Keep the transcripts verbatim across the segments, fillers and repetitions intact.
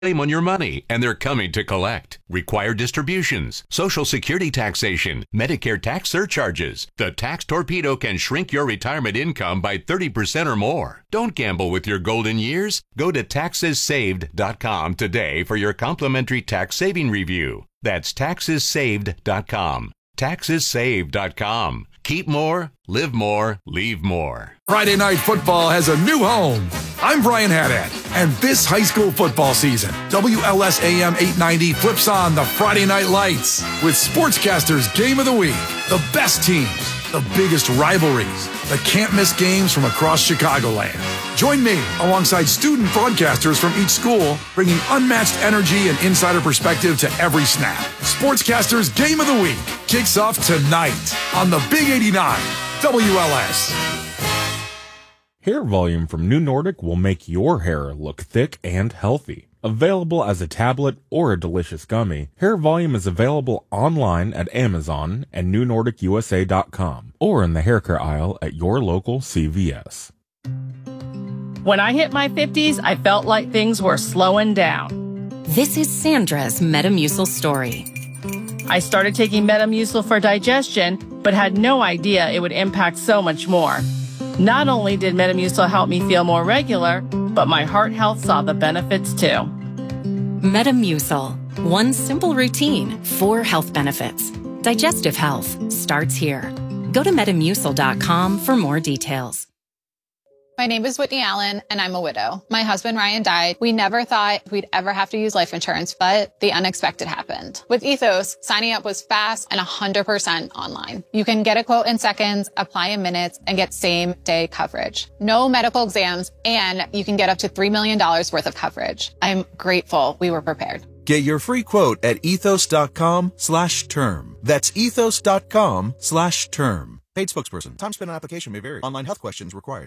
claim on your money, and they're coming to collect. Required distributions, Social Security taxation, Medicare tax surcharges. The Tax Torpedo can shrink your retirement income by thirty percent or more. Don't gamble with your golden years. Go to taxes saved dot com today for your complimentary tax saving review. That's taxes saved dot com. taxes saved dot com. Keep more, live more, leave more. Friday Night Football has a new home. I'm Brian Haddad, and this high school football season, W L S A M eight ninety flips on the Friday Night Lights with Sportscasters Game of the Week, the best teams, the biggest rivalries, the can't-miss games from across Chicagoland. Join me alongside student broadcasters from each school, bringing unmatched energy and insider perspective to every snap. Sportscasters Game of the Week kicks off tonight on the Big eighty-nine W L S. Hair Volume from New Nordic will make your hair look thick and healthy. Available as a tablet or a delicious gummy, Hair Volume is available online at Amazon and new nordic u s a dot com or in the hair care aisle at your local C V S. When I hit my fifties, I felt like things were slowing down. This is Sandra's Metamucil story. I started taking Metamucil for digestion, but had no idea it would impact so much more. Not only did Metamucil help me feel more regular, but my heart health saw the benefits too. Metamucil. One simple routine, four health benefits. Digestive health starts here. Go to metamucil dot com for more details. My name is Whitney Allen, and I'm a widow. My husband, Ryan, died. We never thought we'd ever have to use life insurance, but the unexpected happened. With Ethos, signing up was fast and one hundred percent online. You can get a quote in seconds, apply in minutes, and get same-day coverage. No medical exams, and you can get up to three million dollars worth of coverage. I'm grateful we were prepared. Get your free quote at ethos dot com slash term. That's ethos dot com slash term. Paid spokesperson. Time spent on application may vary. Online health questions required.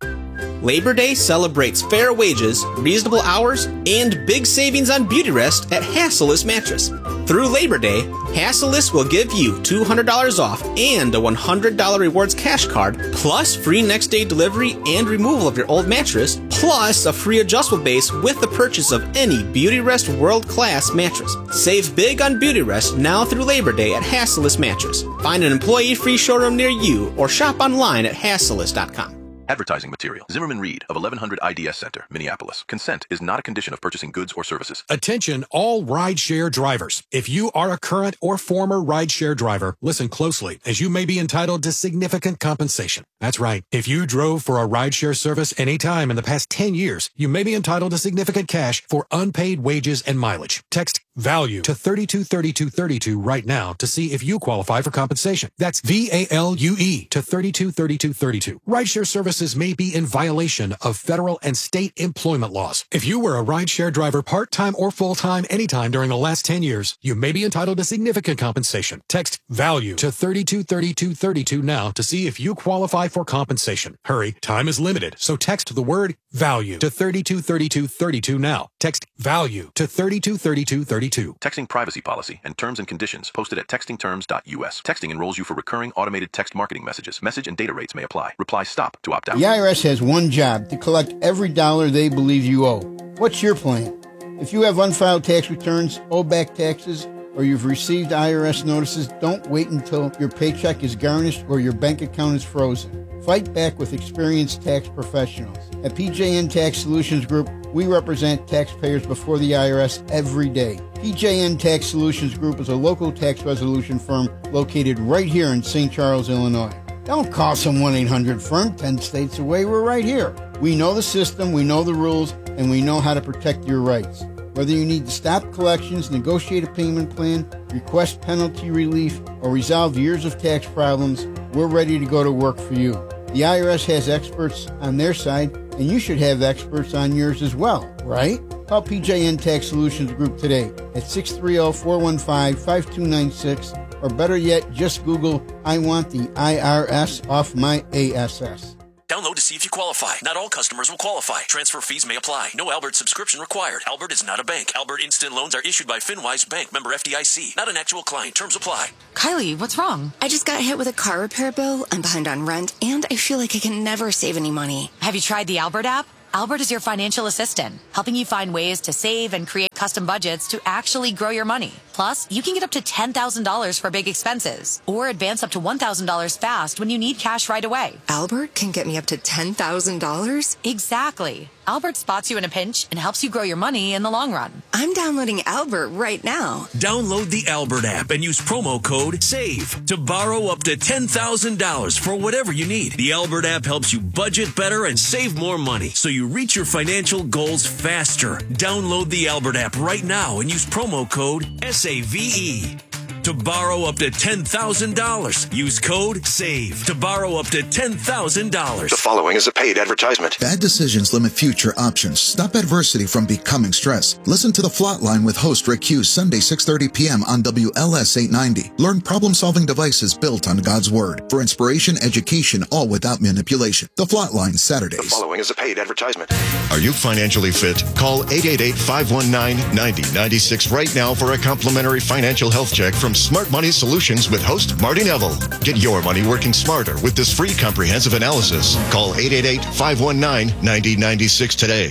Labor Day celebrates fair wages, reasonable hours, and big savings on Beautyrest at Hassellus Mattress. Through Labor Day, Hassellus will give you two hundred dollars off and a one hundred dollars rewards cash card, plus free next day delivery and removal of your old mattress, plus a free adjustable base with the purchase of any Beautyrest world-class mattress. Save big on Beautyrest now through Labor Day at Hassellus Mattress. Find an employee-free showroom near you or shop online at hassellus dot com. Advertising material. Zimmerman Reed of eleven hundred I D S Center, Minneapolis. Consent is not a condition of purchasing goods or services. Attention all rideshare drivers. If you are a current or former rideshare driver, listen closely, as you may be entitled to significant compensation. That's right. If you drove for a rideshare service any time in the past ten years, you may be entitled to significant cash for unpaid wages and mileage. Text VALUE to thirty-two thirty-two thirty-two right now to see if you qualify for compensation. That's V A L U E to thirty-two thirty-two thirty-two. Rideshare services may be in violation of federal and state employment laws. If you were a rideshare driver part-time or full-time anytime during the last ten years, you may be entitled to significant compensation. Text VALUE to thirty-two thirty-two thirty-two now to see if you qualify for compensation. Hurry, time is limited, so text the word VALUE to thirty-two thirty-two thirty-two now. Text VALUE to thirty-two thirty-two thirty-two. Texting privacy policy and terms and conditions posted at texting terms dot U S. Texting enrolls you for recurring automated text marketing messages. Message and data rates may apply. Reply STOP to opt out. The I R S has one job: to collect every dollar they believe you owe. What's your plan? If you have unfiled tax returns, owe back taxes, or you've received I R S notices, don't wait until your paycheck is garnished or your bank account is frozen. Fight back with experienced tax professionals. At P J N Tax Solutions Group, we represent taxpayers before the I R S every day. P J N Tax Solutions Group is a local tax resolution firm located right here in Saint Charles, Illinois. Don't call some one eight hundred firm ten states away. We're right here. We know the system, we know the rules, and we know how to protect your rights. Whether you need to stop collections, negotiate a payment plan, request penalty relief, or resolve years of tax problems, we're ready to go to work for you. The I R S has experts on their side, and you should have experts on yours as well, right? Call P J N Tax Solutions Group today at six three zero, four one five, five two nine six, or better yet, just Google, I want the I R S off my A S S. Download to see if you qualify. Not all customers will qualify. Transfer fees may apply. No Albert subscription required. Albert is not a bank. Albert Instant Loans are issued by FinWise Bank, member F D I C. Not an actual client. Terms apply. Kylie, what's wrong? I just got hit with a car repair bill. I'm behind on rent, and I feel like I can never save any money. Have you tried the Albert app? Albert is your financial assistant, helping you find ways to save and create custom budgets to actually grow your money. Plus, you can get up to ten thousand dollars for big expenses or advance up to one thousand dollars fast when you need cash right away. Albert can get me up to ten thousand dollars? Exactly. Albert spots you in a pinch and helps you grow your money in the long run. I'm downloading Albert right now. Download the Albert app and use promo code SAVE to borrow up to ten thousand dollars for whatever you need. The Albert app helps you budget better and save more money so you reach your financial goals faster. Download the Albert app right now and use promo code S A V E. To borrow up to ten thousand dollars, use code SAVE to borrow up to ten thousand dollars. The following is a paid advertisement. Bad decisions limit future options. Stop adversity from becoming stress. Listen to The Flatline with host Rick Hughes Sunday six thirty p.m. on W L S eight ninety. Learn problem-solving devices built on God's Word. For inspiration, education, all without manipulation. The Flatline, Saturdays. The following is a paid advertisement. Are you financially fit? Call eight eight eight, five one nine, nine zero nine six right now for a complimentary financial health check from Smart Money Solutions with host Marty Neville. Get your money working smarter with this free comprehensive analysis. Call eight eight eight, five one nine, nine zero nine six today.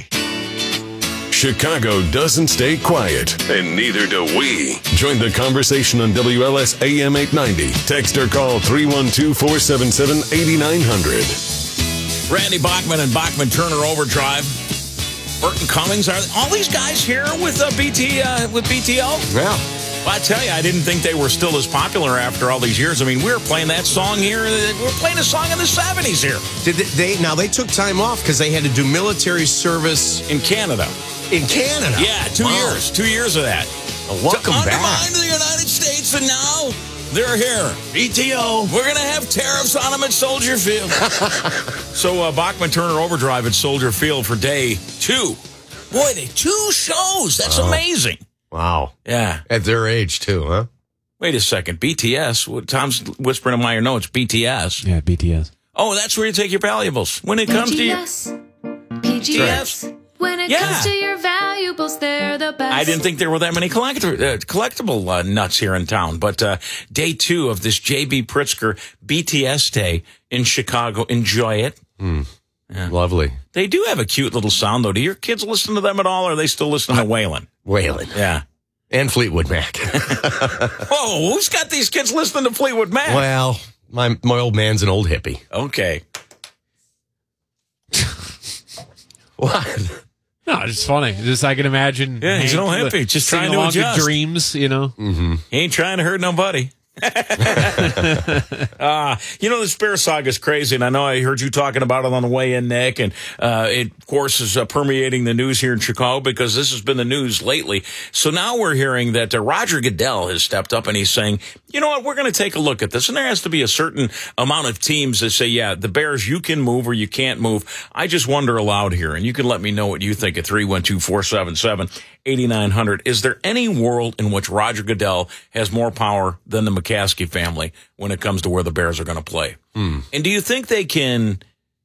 Chicago doesn't stay quiet, and neither do we. Join the conversation on W L S A M eight ninety. Text or call three one two, four seven seven, eight nine zero zero. Randy Bachman and Bachman Turner Overdrive. Burton Cummings. Are all these guys here with uh, B T uh, with B T O? Yeah. Well, I tell you, I didn't think they were still as popular after all these years. I mean, we were playing that song here. We were playing a song in the seventies here. Did they, they now they took time off because they had to do military service in Canada. In Canada, yeah, two wow. years, two years of that. Well, welcome to back. Undermine the United States, and now they're here. B T O. We're going to have tariffs on them at Soldier Field. So uh, Bachman Turner Overdrive at Soldier Field for day two. Boy, they two shows. That's wow. amazing. Wow. Yeah. At their age, too, huh? Wait a second. B T S. Tom's whispering in my ear. No, it's B T S. Yeah, B T S. Oh, that's where you take your valuables. When it comes P G S. to your... P G S. Right. When it yeah. comes to your valuables, they're the best. I didn't think there were that many collector, uh, collectible uh, nuts here in town. But uh, day two of this J B. Pritzker B T S Day in Chicago. Enjoy it. Mm. Yeah. Lovely. They do have a cute little sound, though. Do your kids listen to them at all, or are they still listening to Waylon? Waylon. Yeah. And Fleetwood Mac. Whoa, who's got these kids listening to Fleetwood Mac? Well, my, my old man's an old hippie. Okay. What? No, it's funny. Just I can imagine. Yeah, he's an old hippie, just trying to adjust. Dreams, you know. Mm-hmm. He ain't trying to hurt nobody. uh, you know, the Spear Saga is crazy, and I know I heard you talking about it on the way in, Nick, and uh, it, of course, is uh, permeating the news here in Chicago because this has been the news lately. So now we're hearing that uh, Roger Goodell has stepped up, and he's saying, you know what, we're going to take a look at this, and there has to be a certain amount of teams that say, yeah, the Bears, you can move or you can't move. I just wonder aloud here, and you can let me know what you think at three one two, four seven seven, eight nine zero zero. Is there any world in which Roger Goodell has more power than the McCaskey family when it comes to where the Bears are going to play? Mm. And do you think they can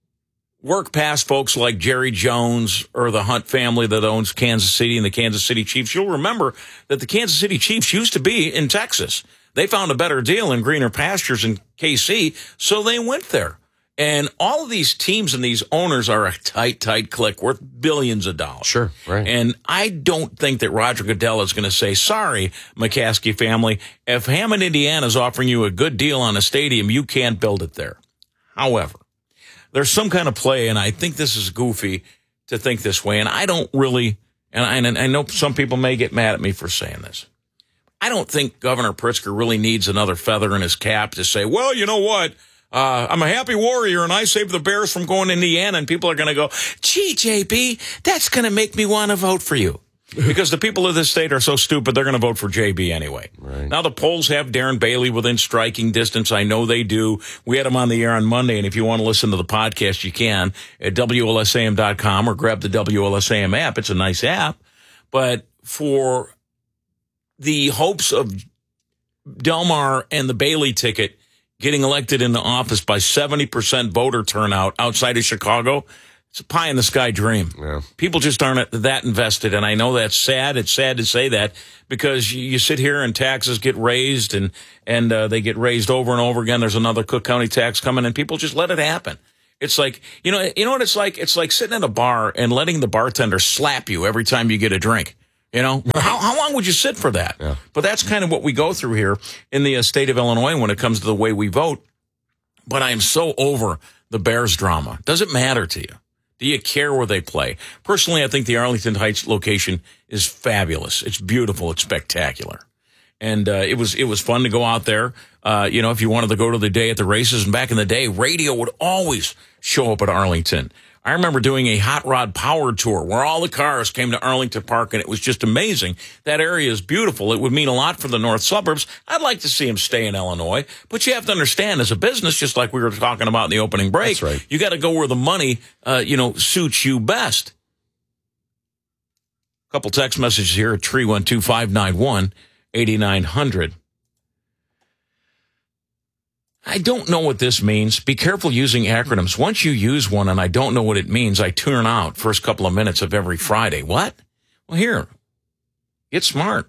work past folks like Jerry Jones or the Hunt family that owns Kansas City and the Kansas City Chiefs? You'll remember that the Kansas City Chiefs used to be in Texas. They found a better deal in greener pastures in K C, so they went there. And all of these teams and these owners are a tight, tight clique worth billions of dollars. Sure, right. And I don't think that Roger Goodell is going to say, sorry, McCaskey family, if Hammond, Indiana is offering you a good deal on a stadium, you can't build it there. However, there's some kind of play, and I think this is goofy to think this way, and I don't really, and I, and I know some people may get mad at me for saying this. I don't think Governor Pritzker really needs another feather in his cap to say, well, you know what? Uh, I'm a happy warrior, and I saved the Bears from going to Indiana, and people are going to go, gee, J B, that's going to make me want to vote for you. Because the people of this state are so stupid, they're going to vote for J B anyway. Right. Now, the polls have Darren Bailey within striking distance. I know they do. We had him on the air on Monday, and if you want to listen to the podcast, you can at W L S A M dot com or grab the W L S A M app. It's a nice app. But for the hopes of Delmar and the Bailey ticket getting elected into office by seventy percent voter turnout outside of Chicago, it's a pie-in-the-sky dream. Yeah. People just aren't that invested, and I know that's sad. It's sad to say that because you, you sit here and taxes get raised, and, and uh, they get raised over and over again. There's another Cook County tax coming, and people just let it happen. It's like, you know, you know what it's like? It's like sitting in a bar and letting the bartender slap you every time you get a drink. You know, how, how long would you sit for that? Yeah. But that's kind of what we go through here in the uh, state of Illinois when it comes to the way we vote. But I am so over the Bears drama. Does it matter to you? Do you care where they play? Personally, I think the Arlington Heights location is fabulous. It's beautiful. It's spectacular. And uh, it was it was fun to go out there. Uh, you know, if you wanted to go to the day at the races, and back in the day, radio would always show up at Arlington. I remember doing a hot rod power tour where all the cars came to Arlington Park, and it was just amazing. That area is beautiful. It would mean a lot for the north suburbs. I'd like to see them stay in Illinois, but you have to understand, as a business, just like we were talking about in the opening break, That's right. you got to go where the money, uh, you know, suits you best. A couple text messages here at three one two, five nine one, eight nine zero zero. I don't know what this means. Be careful using acronyms. Once you use one and I don't know what it means, I tune out first couple of minutes of every Friday. What? Well, here, get smart.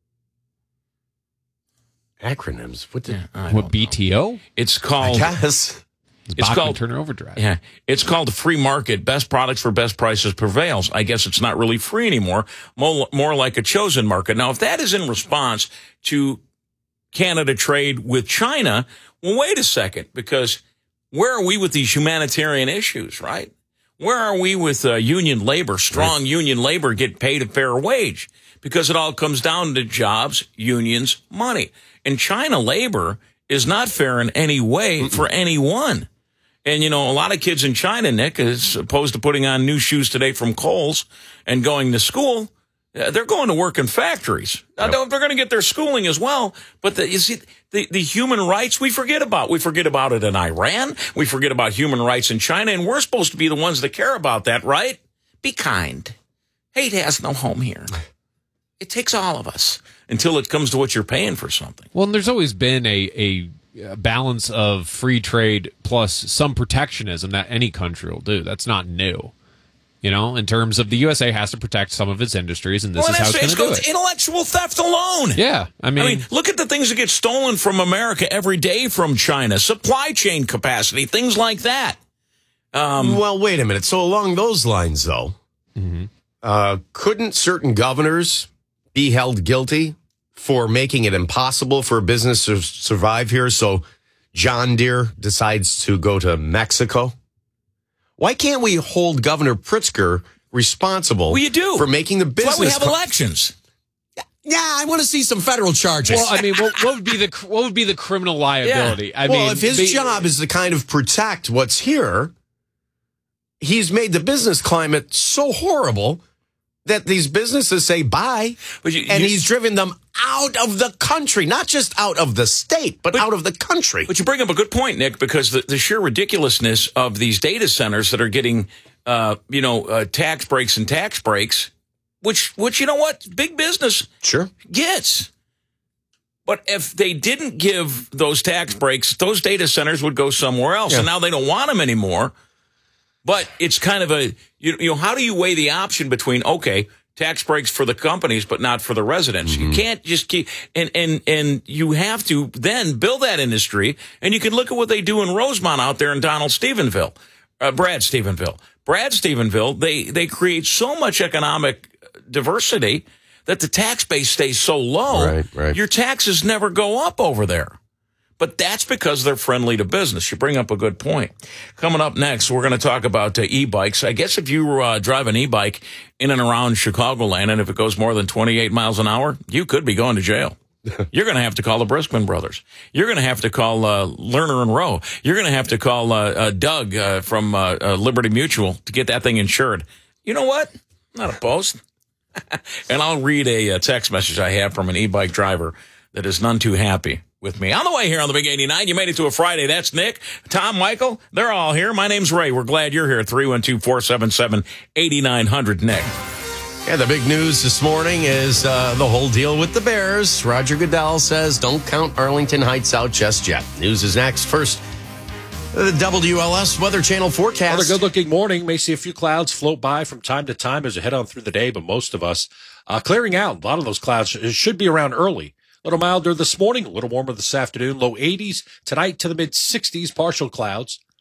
Acronyms? What did, yeah, what, B T O? It's called... I guess. It's, it's called Turner Overdrive. Yeah, it's called free market. Best products for best prices prevails. I guess it's not really free anymore. More, more like a chosen market. Now, if that is in response to Canada trade with China, well, wait a second, because where are we with these humanitarian issues, right? Where are we with uh, union labor, strong right. union labor get paid a fair wage? Because it all comes down to jobs, unions, money. And China labor is not fair in any way Mm-mm. for anyone. And, you know, a lot of kids in China, Nick, as opposed to putting on new shoes today from Kohl's and going to school, they're going to work in factories. Yep. Now, they're going to get their schooling as well. But the, you see, the, the human rights we forget about. We forget about it in Iran. We forget about human rights in China. And we're supposed to be the ones that care about that, right? Be kind. Hate has no home here. It takes all of us until it comes to what you're paying for something. Well, and there's always been a, a balance of free trade plus some protectionism that any country will do. That's not new. You know, in terms of the U S A has to protect some of its industries, and this well, is how it's going to do it. Intellectual theft alone. Yeah, I mean, I mean, look at the things that get stolen from America every day from China. Supply chain capacity, things like that. Um, well, wait a minute. So along those lines, though, mm-hmm. uh, couldn't certain governors be held guilty for making it impossible for a business to survive here? So John Deere decides to go to Mexico. Why can't we hold Governor Pritzker responsible well, you do. for making the business... That's why we have elections. Yeah, I want to see some federal charges. Well, I mean, what, what would be the what would be the criminal liability? Yeah. I well, mean, if his they, job is to kind of protect what's here, he's made the business climate so horrible that these businesses say bye, but you, and you, he's driven them out of the country, not just out of the state, but, but out of the country. But you bring up a good point, Nick, because the, the sheer ridiculousness of these data centers that are getting, uh, you know, uh, tax breaks and tax breaks, which, which you know what, big business sure gets. But if they didn't give those tax breaks, those data centers would go somewhere else, yeah. and now they don't want them anymore. But it's kind of a, you, you know, how do you weigh the option between, okay, tax breaks for the companies, but not for the residents? Mm-hmm. You can't just keep, and, and, and you have to then build that industry. And you can look at what they do in Rosemont out there in Donald Stephenville, uh, Brad Stephenville. Brad Stephenville, they, they create so much economic diversity that the tax base stays so low. Right, right. Your taxes never go up over there. But that's because they're friendly to business. You bring up a good point. Coming up next, we're going to talk about uh, e-bikes. I guess if you uh, drive an e-bike in and around Chicagoland, and if it goes more than twenty-eight miles an hour, you could be going to jail. You're going to have to call the Briskman brothers. You're going to have to call uh, Lerner and Rowe. You're going to have to call uh, uh, Doug uh, from uh, uh, Liberty Mutual to get that thing insured. You know what? I'm not opposed. And I'll read a, a text message I have from an e-bike driver that is none too happy with me. On the way here on the Big eighty-nine, you made it to a Friday. That's Nick, Tom, Michael. They're all here. My name's Ray. We're glad you're here. three one two, four seven seven, eight nine zero zero, Nick. Yeah, the big news this morning is uh, the whole deal with the Bears. Roger Goodell says don't count Arlington Heights out just yet. News is next. First, the W L S Weather Channel forecast. Another good-looking morning. May see a few clouds float by from time to time as we head on through the day, but most of us uh, clearing out. A lot of those clouds should be around early. A little milder this morning, a little warmer this afternoon, low eighties. Tonight to the mid-sixties, partial clouds.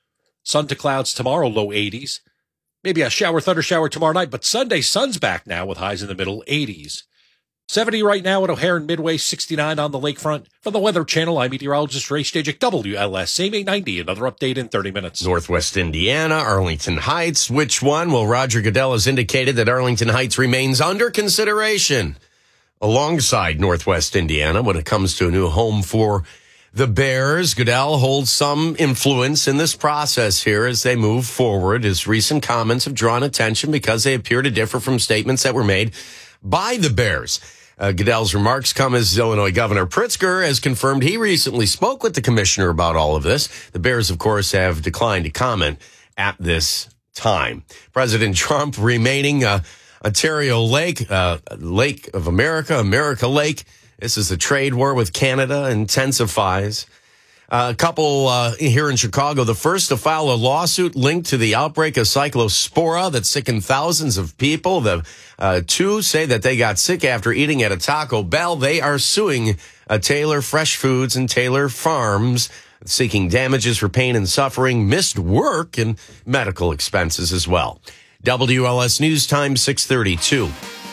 Sun to clouds tomorrow, low eighties. Maybe a shower, thunder shower tomorrow night, but Sunday, sun's back now with highs in the middle eighties. seventy right now at O'Hare and Midway, sixty-nine on the lakefront. From the Weather Channel, I'm meteorologist Ray Stajik, W L S, same eight ninety. Another update in thirty minutes. Northwest Indiana, Arlington Heights. Which one? Well, Roger Goodell has indicated that Arlington Heights remains under consideration alongside Northwest Indiana when it comes to a new home for the Bears. Goodell holds some influence in this process here as they move forward. His recent comments have drawn attention because they appear to differ from statements that were made by the Bears. Uh, Goodell's remarks come as Illinois Governor Pritzker has confirmed he recently spoke with the commissioner about all of this. The Bears, of course, have declined to comment at this time. President Trump remaining uh, Ontario Lake, uh, Lake of America, America Lake. This is a trade war with Canada intensifies. Uh, a couple uh, here in Chicago, the first to file a lawsuit linked to the outbreak of cyclospora that sickened thousands of people. The uh, two say that they got sick after eating at a Taco Bell. They are suing uh, Taylor Fresh Foods and Taylor Farms, seeking damages for pain and suffering, missed work, and medical expenses as well. W L S News Time, six thirty-two.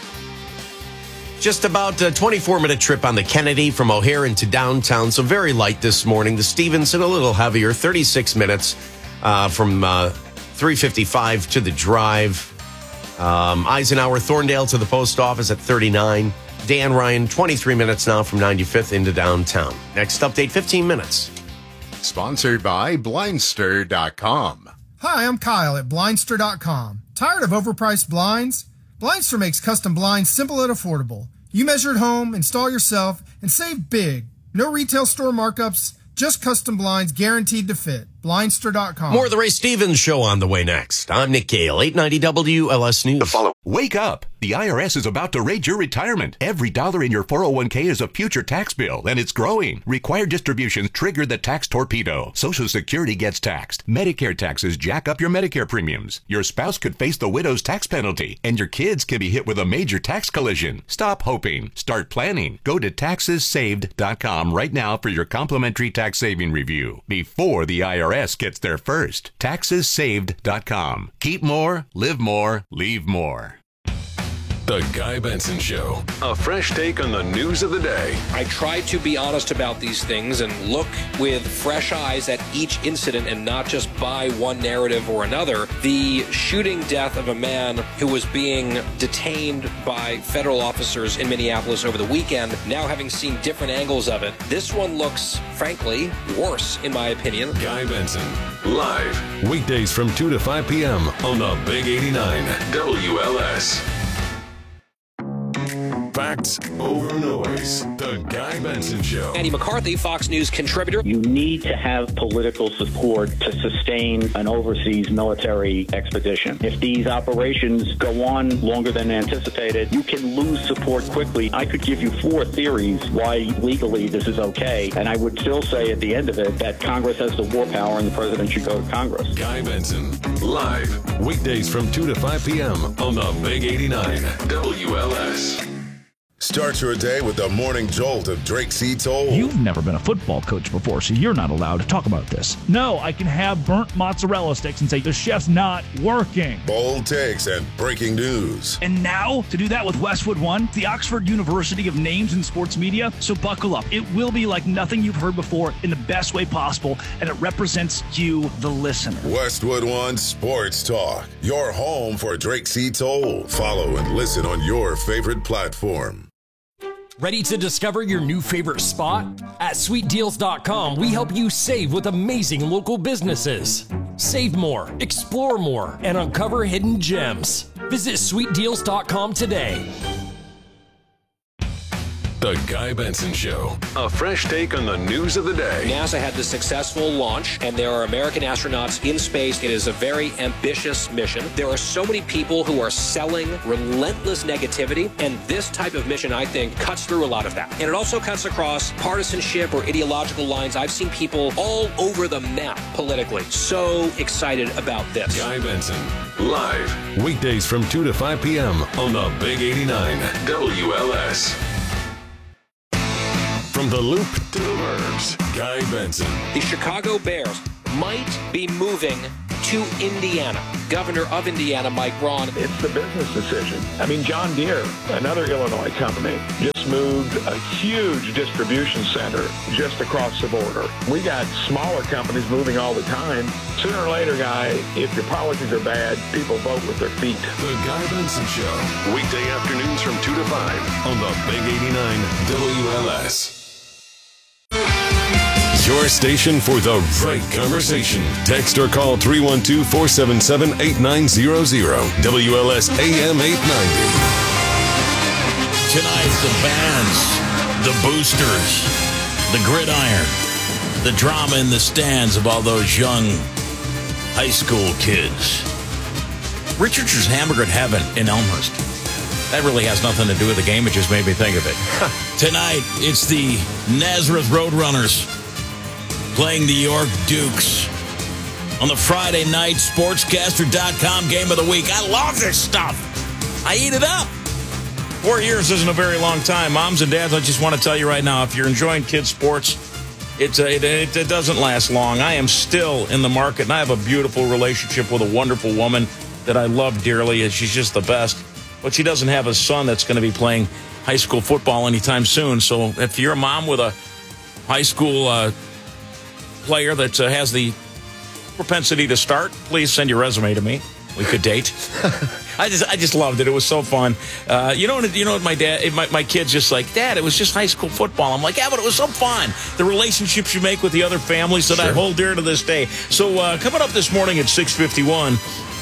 Just about a twenty-four minute trip on the Kennedy from O'Hare into downtown. So very light this morning. The Stevenson a little heavier, thirty-six minutes uh, from uh, three fifty-five to the drive. Um, Eisenhower, Thorndale to the post office at thirty-nine. Dan Ryan, twenty-three minutes now from ninety-fifth into downtown. Next update, fifteen minutes. Sponsored by Blindster dot com. Hi, I'm Kyle at Blindster dot com. Tired of overpriced blinds? Blindster makes custom blinds simple and affordable. You measure at home, install yourself, and save big. No retail store markups, just custom blinds guaranteed to fit. Blindster dot com. More of the Ray Stevens Show on the way next. I'm Nick Gale, eight ninety W L S News. To follow. Wake up. The I R S is about to raid your retirement. Every dollar in your four oh one k is a future tax bill, and it's growing. Required distributions trigger the tax torpedo. Social Security gets taxed. Medicare taxes jack up your Medicare premiums. Your spouse could face the widow's tax penalty, and your kids can be hit with a major tax collision. Stop hoping. Start planning. Go to taxes saved dot com right now for your complimentary tax saving review before the I R S gets there first. taxes saved dot com. Keep more, live more, leave more. The Guy Benson Show. A fresh take on the news of the day. I try to be honest about these things and look with fresh eyes at each incident and not just buy one narrative or another. The shooting death of a man who was being detained by federal officers in Minneapolis over the weekend, now having seen different angles of it, this one looks, frankly, worse, in my opinion. Guy Benson, live, weekdays from two to five p.m. on the Big eighty-nine W L S. Facts over noise. The Guy Benson Show. Andy McCarthy, Fox News contributor. You need to have political support to sustain an overseas military expedition. If these operations go on longer than anticipated, you can lose support quickly. I could give you four theories why legally this is okay, and I would still say at the end of it that Congress has the war power and the president should go to Congress. Guy Benson, live, weekdays from two to five p.m. on the Big eighty-nine W L S. Start your day with the morning jolt of Drake C. Toll. You've never been a football coach before, so you're not allowed to talk about this. No, I can have burnt mozzarella sticks and say the chef's not working. Bold takes and breaking news. And now, to do that with Westwood One, the Oxford University of Names in Sports Media. So buckle up. It will be like nothing you've heard before in the best way possible, and it represents you, the listener. Westwood One Sports Talk, your home for Drake C. Toll. Follow and listen on your favorite platform. Ready to discover your new favorite spot? At sweet deals dot com, we help you save with amazing local businesses. Save more, explore more, and uncover hidden gems. Visit sweet deals dot com today. The Guy Benson Show. A fresh take on the news of the day. NASA had the successful launch, and there are American astronauts in space. It is a very ambitious mission. There are so many people who are selling relentless negativity, and this type of mission, I think, cuts through a lot of that. And it also cuts across partisanship or ideological lines. I've seen people all over the map politically. So excited about this. Guy Benson, live, weekdays from two to five p.m. on the Big eighty-nine W L S. From the Loop to the Burbs, Guy Benson. The Chicago Bears might be moving to Indiana. Governor of Indiana, Mike Braun. It's the business decision. I mean, John Deere, another Illinois company, just moved a huge distribution center just across the border. We got smaller companies moving all the time. Sooner or later, guy, if your policies are bad, people vote with their feet. The Guy Benson Show, weekday afternoons from two to five on the Big eighty-nine W L S. Your station for the right conversation. Text or call three one two, four seven seven, eight nine zero zero. W L S A M eight ninety. Tonight, the bands, the boosters, the gridiron, the drama in the stands of all those young high school kids. Richardson's Hamburger in Heaven in Elmhurst. That really has nothing to do with the game. It just made me think of it. Tonight, it's the Nazareth Roadrunners playing the York Dukes on the Friday night Sportscaster dot com game of the week. I love this stuff. I eat it up. Four years isn't a very long time. Moms and dads, I just want to tell you right now, if you're enjoying kids' sports, it's a, it, it, it doesn't last long. I am still in the market, and I have a beautiful relationship with a wonderful woman that I love dearly, and she's just the best. But she doesn't have a son that's going to be playing high school football anytime soon. So if you're a mom with a high school uh, player that uh, has the propensity to start, please send your resume to me. We could date. I just, I just loved it. It was so fun. Uh, you know, you know what my dad, my, my kid's just like, Dad, it was just high school football. I'm like, yeah, but it was so fun. The relationships you make with the other families that sure. I hold dear to this day. So uh, coming up this morning at six fifty-one,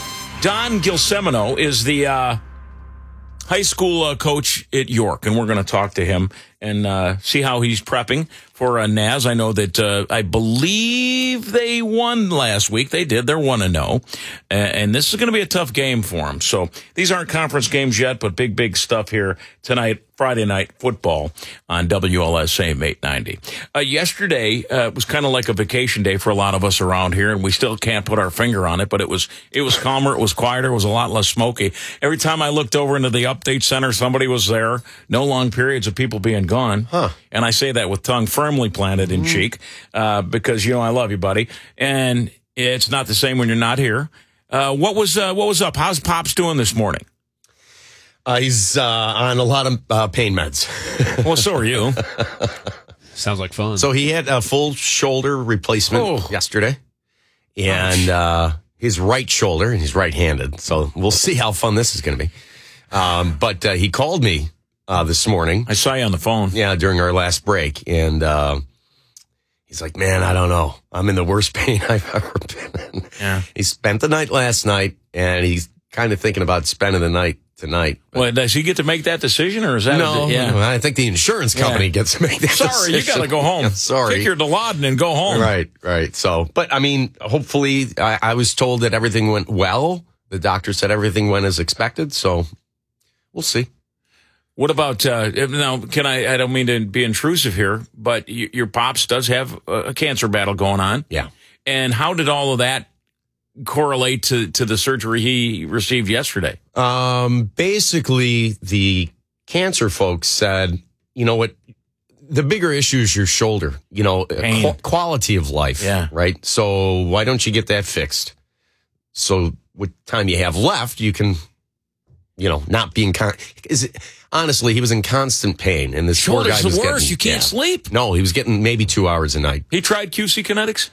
Don Gilsemino is the uh, high school uh, coach at York, and we're going to talk to him and uh, see how he's prepping for uh, Naz. I know that uh, I believe they won last week. They did. They're one and oh, and this is going to be a tough game for them. So these aren't conference games yet, but big, big stuff here tonight. Friday night football on W L S A M eight ninety. Uh, yesterday uh, was kind of like a vacation day for a lot of us around here, and we still can't put our finger on it, but it was it was calmer, it was quieter, it was a lot less smoky. Every time I looked over into the update center, somebody was there. No long periods of people being gone. Huh. And I say that with tongue firmly planted in mm. cheek uh, because, you know, I love you, buddy. And it's not the same when you're not here. Uh, what was uh, what was up? How's Pops doing this morning? Uh, he's uh, on a lot of uh, pain meds. Well, so are you. Sounds like fun. So he had a full shoulder replacement Oh. yesterday. And uh, his right shoulder, and he's right-handed. So we'll see how fun this is going to be. Um, but uh, he called me uh, this morning. I saw you on the phone. Yeah, during our last break. And uh, he's like, man, I don't know. I'm in the worst pain I've ever been in. Yeah. He spent the night last night, and he's kind of thinking about spending the night tonight. Well, does he get to make that decision, or is that no? A, yeah. I think the insurance company Yeah. gets to make that Sorry, decision. you got to go home. Yeah, sorry, take your Dilaudid and go home. Right, right. So, but I mean, hopefully, I, I was told that everything went well. The doctor said everything went as expected. So, we'll see. What about uh, now? Can I? I don't mean to be intrusive here, but y- your pops does have a cancer battle going on. Yeah. And how did all of that correlate to, to the surgery he received yesterday? Um, basically, the cancer folks said, you know what, the bigger issue is your shoulder, you know, qu- quality of life. Yeah. Right. So why don't you get that fixed? So with time you have left, you can, you know, not be in con- is it, honestly, he was in constant pain, and this poor guy Shoulder's was the worst. getting, You can't yeah. sleep. No, he was getting maybe two hours a night. He tried Q C Kinetics?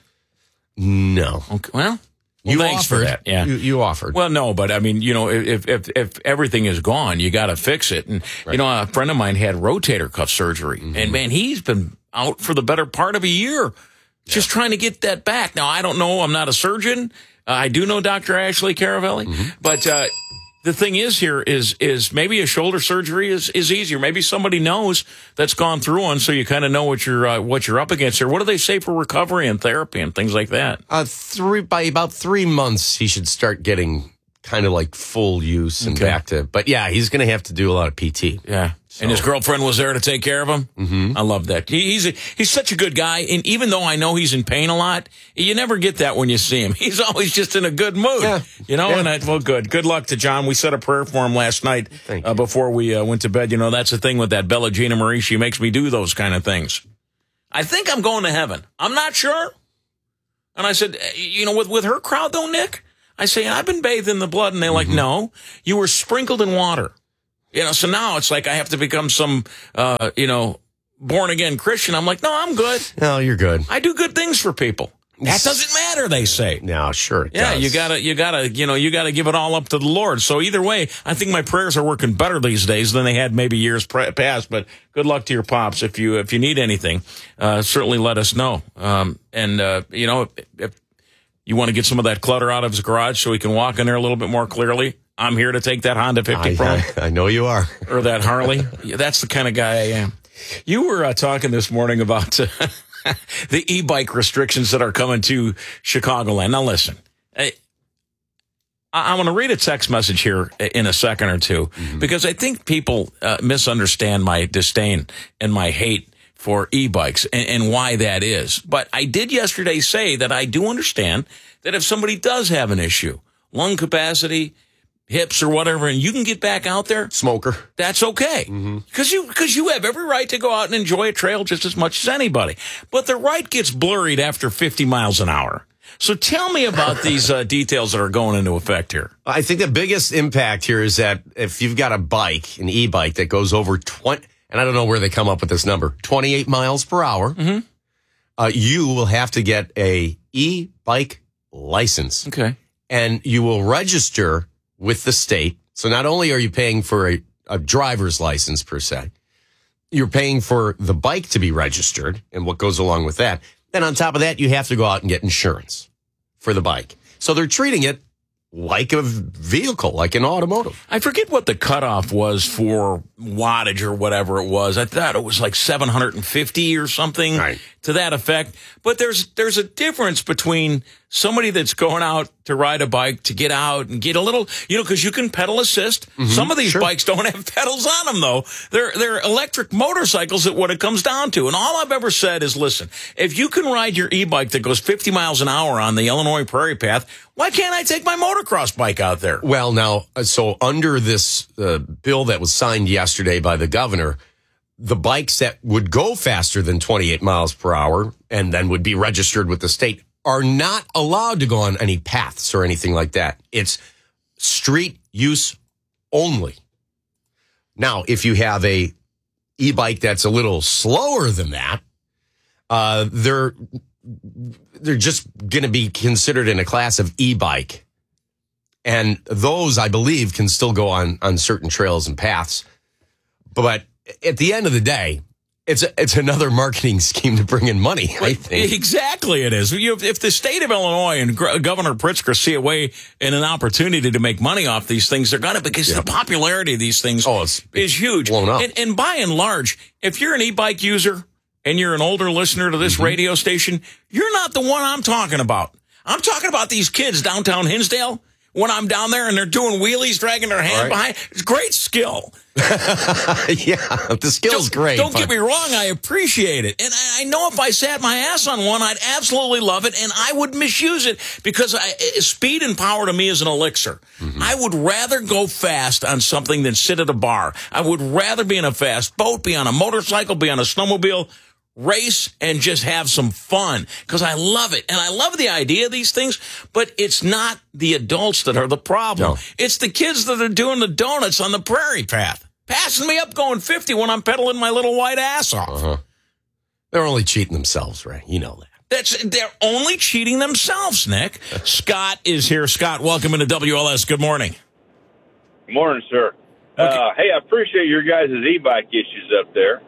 No. Okay. Well, well You thanks offered. for that. Yeah. You, you offered. Well, no, but I mean, you know, if if if everything is gone, you got to fix it. And Right. you know, a friend of mine had rotator cuff surgery, Mm-hmm. and man, he's been out for the better part of a year, just trying to get that back. Now, I don't know. I'm not a surgeon. Uh, I do know Doctor Ashley Caravelli, Mm-hmm. but uh, the thing is here is is maybe a shoulder surgery is, is easier. Maybe somebody knows that's gone through one, so you kind of know what you're uh, what you're up against here. What do they say for recovery and therapy and things like that? Uh, three by about three months, he should start getting kind of like full use and Okay. back to. But yeah, he's going to have to do a lot of P T. Yeah. And his girlfriend was there to take care of him. Mm-hmm. I love that. He, he's a, he's such a good guy, and even though I know he's in pain a lot, you never get that when you see him. He's always just in a good mood, Yeah. you know. Yeah. And I, well, good, good luck to John. We said a prayer for him last night uh, before we uh, went to bed. You know, that's the thing with that Bella Gina Marie. She makes me do those kind of things. I think I'm going to heaven. I'm not sure. And I said, you know, with with her crowd though, Nick, I say, I've been bathed in the blood. And they're like, no, you were sprinkled in water. You know, so now it's like I have to become some, uh, you know, born-again Christian. I'm like, no, I'm good. No, you're good. I do good things for people. That doesn't matter, they say. No, sure it yeah, does. you gotta, you gotta, you know, you gotta give it all up to the Lord. So either way, I think my prayers are working better these days than they had maybe years pre- past. But good luck to your pops. If you, if you need anything, uh, certainly let us know. Um, and, uh, you know, if, if you want to get some of that clutter out of his garage so he can walk in there a little bit more clearly, I'm here to take that Honda fifty I, Pro. I, I know you are. Or that Harley. Yeah, that's the kind of guy I am. You were uh, talking this morning about uh, the e-bike restrictions that are coming to Chicagoland. Now, listen, I, I'm going to read a text message here in a second or two mm-hmm. because I think people uh, misunderstand my disdain and my hate for e-bikes and, and why that is. But I did yesterday say that I do understand that if somebody does have an issue, lung capacity, hips or whatever, and you can get back out there, smoker, that's okay. Mm-hmm. Cause you, cause you have every right to go out and enjoy a trail just as much as anybody. But the right gets blurred after fifty miles an hour. So tell me about these uh, details that are going into effect here. I think the biggest impact here is that if you've got a bike, an e-bike that goes over twenty, and I don't know where they come up with this number, twenty-eight miles per hour, mm-hmm. uh, you will have to get a e-bike license. Okay. And you will register with the state. So not only are you paying for a, a driver's license per se, you're paying for the bike to be registered and what goes along with that. Then on top of that, you have to go out and get insurance for the bike. So they're treating it like a vehicle, like an automotive. I forget what the cutoff was for wattage or whatever it was. I thought it was like seven hundred fifty or something right. to that effect. But there's there's a difference between somebody that's going out to ride a bike to get out and get a little, you know, because you can pedal assist. Mm-hmm. Some of these sure. bikes don't have pedals on them, though. They're they're electric motorcycles at what it comes down to. And all I've ever said is, listen, if you can ride your e-bike that goes fifty miles an hour on the Illinois Prairie Path, why can't I take my motocross bike out there? Well, now, so under this uh, bill that was signed yesterday by the governor, the bikes that would go faster than twenty-eight miles per hour and then would be registered with the state are not allowed to go on any paths or anything like that. It's street use only. Now, if you have a e-bike that's a little slower than that, uh, they're they're just going to be considered in a class of e-bike. And those, I believe, can still go on, on certain trails and paths. But at the end of the day, it's a, it's another marketing scheme to bring in money, I think. Exactly it is. You, if the state of Illinois and Governor Pritzker see a way and an opportunity to make money off these things, they're going to, because yeah. the popularity of these things oh, it's, is huge. Blown up. And, and by and large, if you're an e-bike user and you're an older listener to this mm-hmm. radio station, you're not the one I'm talking about. I'm talking about these kids downtown Hinsdale. When I'm down there and they're doing wheelies, dragging their hand right. behind, it's great skill. yeah, the skill's don't, great. Don't but... get me wrong, I appreciate it. And I know if I sat my ass on one, I'd absolutely love it, and I would misuse it because I, speed and power to me is an elixir. Mm-hmm. I would rather go fast on something than sit at a bar. I would rather be in a fast boat, be on a motorcycle, be on a snowmobile, race and just have some fun because I love it. And I love the idea of these things, but it's not the adults that are the problem. No. It's the kids that are doing the donuts on the prairie path, passing me up going fifty when I'm pedaling my little white ass off. Uh-huh. They're only cheating themselves, Ray. You know that. That's they're only cheating themselves, Nick. Scott is here. Scott, welcome into W L S. Good morning. Good morning, sir. Okay. Uh, hey, I appreciate your guys' e-bike issues up there.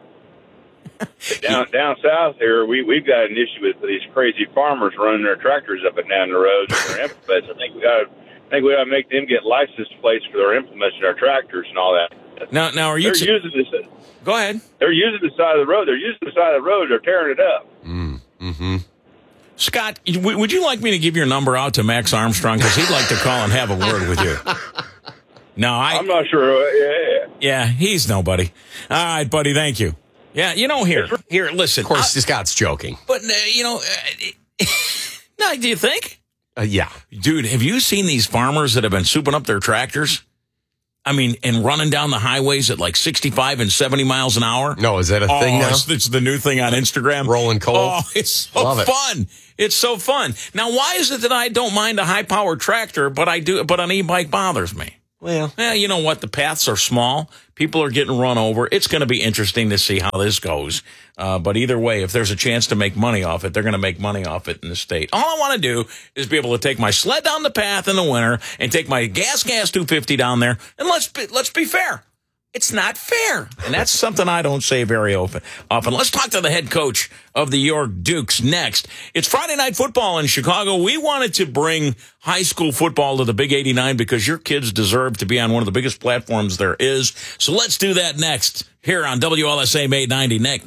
down down south here, we we've got an issue with these crazy farmers running their tractors up and down the roads with their implements. I think we got I think we got to make them get license plates for their implements and their tractors and all that. Now, now are you? They're t- using this. Go ahead. They're using the side of the road. They're using the side of the road. They're tearing it up. Mm, mm-hmm. Scott, w- would you like me to give your number out to Max Armstrong because he'd like to call and have a word with you? No, I. I'm not sure. Yeah, yeah, he's nobody. All right, buddy. Thank you. Yeah, you know, here, here, listen. Of course, I, Scott's joking. But, uh, you know, uh, no, do you think? Uh, yeah. Dude, have you seen these farmers that have been souping up their tractors? I mean, and running down the highways at like sixty-five and seventy miles an hour. No, is that a oh, thing now? It's, it's the new thing on Instagram. Rolling coal. Oh, it's so Love it. fun. It's so fun. Now, why is it that I don't mind a high-powered tractor, but I do, but an e-bike bothers me? Well, yeah, you know what? The paths are small. People are getting run over. It's going to be interesting to see how this goes. Uh, but either way, if there's a chance to make money off it, they're going to make money off it in the state. All I want to do is be able to take my sled down the path in the winter and take my gas gas two fifty down there. And let's be, let's be fair. It's not fair. And that's something I don't say very often. Often. Let's talk to the head coach of the York Dukes next. It's Friday Night Football in Chicago. We wanted to bring high school football to the Big eighty-nine because your kids deserve to be on one of the biggest platforms there is. So let's do that next here on W L S A eight ninety. Nick.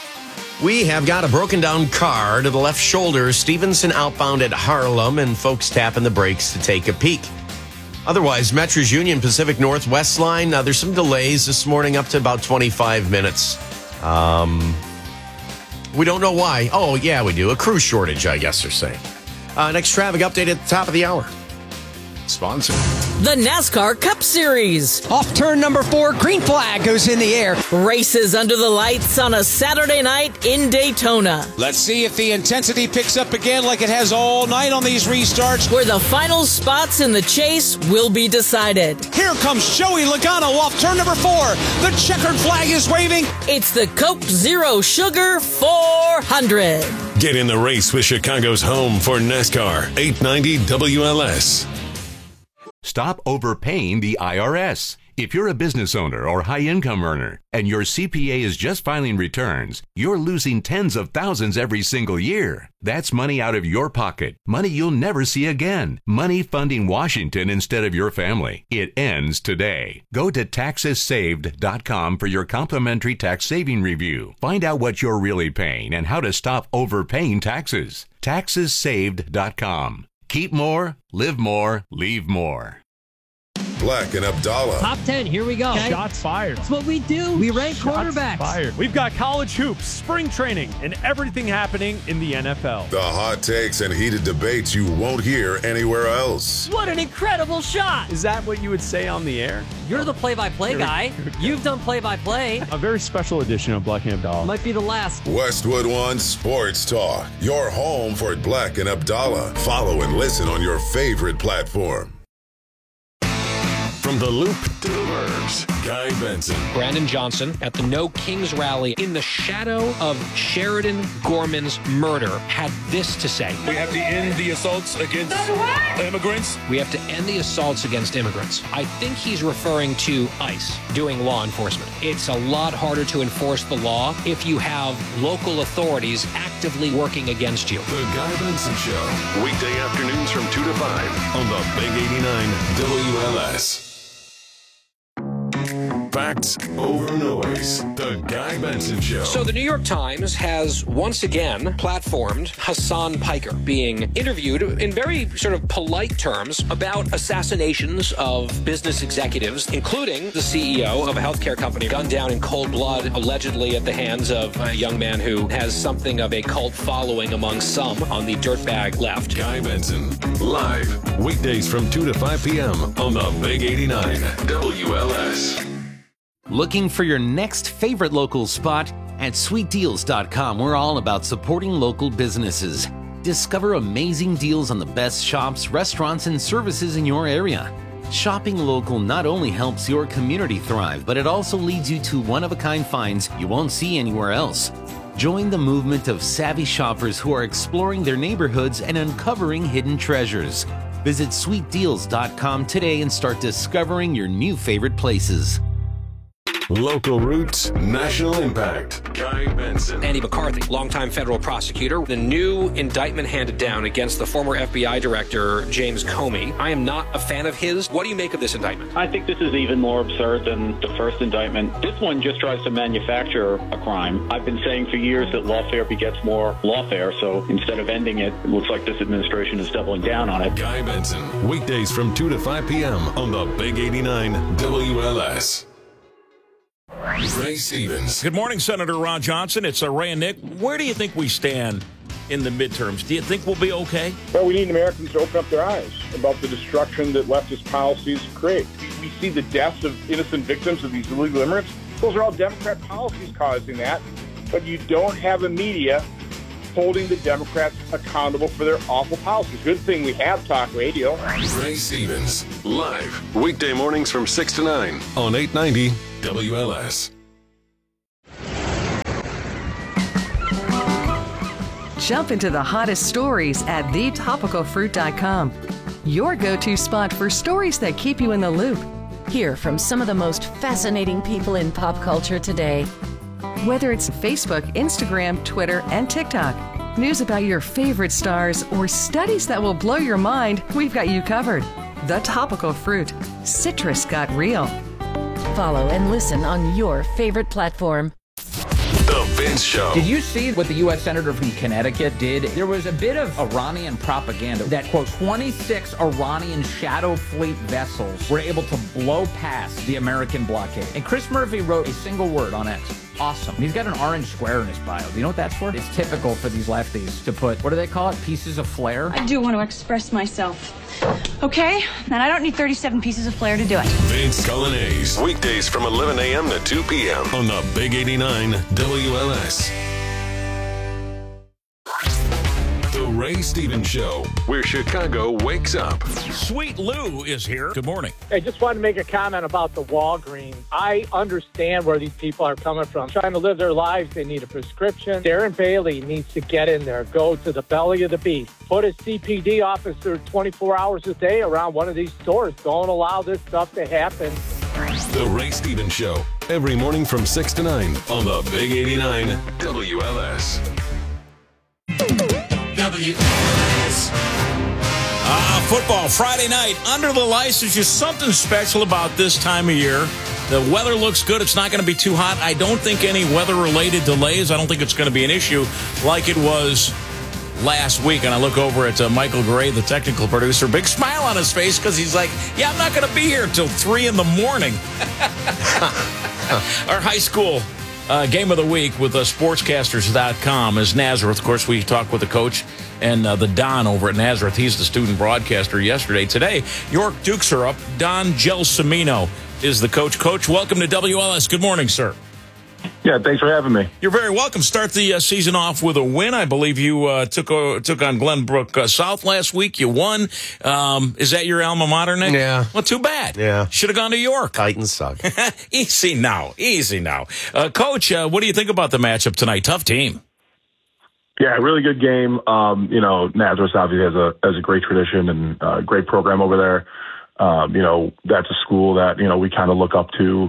We have got a broken down car to the left shoulder, Stevenson outbound at Harlem, and folks tapping the brakes to take a peek. Otherwise, Metra's Union Pacific Northwest line, uh, there's some delays this morning up to about twenty-five minutes. Um, we don't know why. Oh, yeah, we do. A crew shortage, I guess they're saying. Uh, next traffic update at the top of the hour. Sponsor. The NASCAR Cup Series. Off turn number four, green flag goes in the air. Races under the lights on a Saturday night in Daytona. Let's see if the intensity picks up again like it has all night on these restarts. Where the final spots in the chase will be decided. Here comes Joey Logano off turn number four. The checkered flag is waving. It's the Coke Zero Sugar four hundred. Get in the race with Chicago's home for NASCAR, eight ninety W L S. Stop overpaying the I R S. If you're a business owner or high-income earner and your C P A is just filing returns, you're losing tens of thousands every single year. That's money out of your pocket, money you'll never see again, money funding Washington instead of your family. It ends today. Go to taxes saved dot com for your complimentary tax saving review. Find out what you're really paying and how to stop overpaying taxes. taxes saved dot com. Keep more, live more, leave more. Black and Abdallah. Top ten, here we go. Okay. Shots fired. That's what we do. We rank Shots quarterbacks. Fired. We've got college hoops, spring training, and everything happening in the N F L. The hot takes and heated debates you won't hear anywhere else. What an incredible shot. Is that what you would say on the air? You're the play-by-play guy. You've done play-by-play. A very special edition of Black and Abdallah. Might be the last. Westwood One Sports Talk. Your home for Black and Abdallah. Follow and listen on your favorite platform. From the Loop to the Burbs, Guy Benson. Brandon Johnson at the No Kings rally in the shadow of Sheridan Gorman's murder had this to say. We have to end the assaults against immigrants. We have to end the assaults against immigrants. I think he's referring to ICE doing law enforcement. It's a lot harder to enforce the law if you have local authorities actively working against you. The Guy Benson Show. Weekday afternoons from two to five on the Big eighty-nine W L S. Facts over noise. The Guy Benson Show. So the New York Times has once again platformed Hassan Piker being interviewed in very sort of polite terms about assassinations of business executives, including the C E O of a healthcare company gunned down in cold blood, allegedly at the hands of a young man who has something of a cult following among some on the dirtbag left. Guy Benson, live, weekdays from two to five p.m. on the Big eighty-nine W L S. Looking for your next favorite local spot? At sweet deals dot com, we're all about supporting local businesses. Discover amazing deals on the best shops, restaurants, and services in your area. Shopping local not only helps your community thrive, but it also leads you to one-of-a-kind finds you won't see anywhere else. Join the movement of savvy shoppers who are exploring their neighborhoods and uncovering hidden treasures. Visit sweet deals dot com today and start discovering your new favorite places. Local roots, national impact. Guy Benson. Andy McCarthy, longtime federal prosecutor. The new indictment handed down against the former F B I director, James Comey. I am not a fan of his. What do you make of this indictment? I think this is even more absurd than the first indictment. This one just tries to manufacture a crime. I've been saying for years that lawfare begets more lawfare, so instead of ending it, it looks like this administration is doubling down on it. Guy Benson, weekdays from two to five p.m. on the Big eighty-nine W L S. Ray Stevens. Good morning, Senator Ron Johnson. It's uh, Ray and Nick. Where do you think we stand in the midterms. Do you think we'll be okay? Well, we need Americans to open up their eyes about the destruction that leftist policies create. We see the deaths of innocent victims of these illegal immigrants. Those are all Democrat policies causing that. But you don't have a media holding the Democrats accountable for their awful policies. Good thing we have talk radio. Ray Stevens, live, weekday mornings from six to nine on eight ninety W L S. Jump into the hottest stories at the topical fruit dot com. Your go-to spot for stories that keep you in the loop. Hear from some of the most fascinating people in pop culture today. Whether it's Facebook, Instagram, Twitter, and TikTok, news about your favorite stars, or studies that will blow your mind, we've got you covered. The Topical Fruit. Citrus got real. Follow and listen on your favorite platform. The Vince Show. Did you see what the U S Senator from Connecticut did? There was a bit of Iranian propaganda that, quote, twenty-six Iranian shadow fleet vessels were able to blow past the American blockade. And Chris Murphy wrote a single word on X. Awesome. He's got an orange square in his bio. Do you know what that's for? It's typical for these lefties to put, what do they call it? Pieces of flair? I do want to express myself. Okay? And I don't need thirty-seven pieces of flair to do it. Vince Colonnese, weekdays from eleven a.m. to two p.m. on the Big eighty-nine W L S. The Ray Stevens Show, where Chicago wakes up. Sweet Lou is here. Good morning. I just wanted to make a comment about the Walgreens. I understand where these people are coming from. Trying to live their lives, they need a prescription. Darren Bailey needs to get in there, go to the belly of the beast. Put a C P D officer twenty-four hours a day around one of these stores. Don't allow this stuff to happen. The Ray Stevens Show, every morning from six to nine on the Big eighty-nine W L S. W L S. Ah, football Friday night under the lights. There's just something special about this time of year. The weather looks good. It's not going to be too hot. I don't think any weather-related delays. I don't think it's going to be an issue like it was last week. And I look over at uh, Michael Gray, the technical producer, big smile on his face because he's like, yeah, I'm not going to be here till three in the morning. Our high school Uh, game of the week with uh, sportscasters dot com is Nazareth. Of course, we talked with the coach and uh, the Don over at Nazareth. He's the student broadcaster yesterday. Today, York Dukes are up. Don Gelsomino is the coach. Coach, welcome to W L S. Good morning, sir. Yeah, thanks for having me. You're very welcome. Start the uh, season off with a win. I believe you uh, took uh, took on Glenbrook uh, South last week. You won. Um, is that your alma mater, Nick? Yeah. Well, too bad. Yeah. Should have gone to York. Titans suck. Easy now. Easy now. Uh, Coach, uh, what do you think about the matchup tonight? Tough team. Yeah, really good game. Um, you know, Nazareth obviously has a has a great tradition and a uh, great program over there. Um, you know, that's a school that, you know, we kind of look up to.